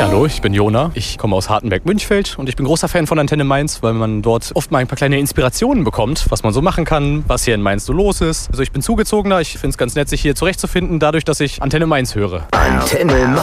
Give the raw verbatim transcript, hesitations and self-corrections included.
Hallo, ich bin Jona. Ich komme aus Hartenberg-Münchfeld und ich bin großer Fan von Antenne Mainz, weil man dort oft mal ein paar kleine Inspirationen bekommt, was man so machen kann, was hier in Mainz so los ist. Also ich bin Zugezogener, ich finde es ganz nett, sich hier zurechtzufinden, dadurch, dass ich Antenne Mainz höre. Antenne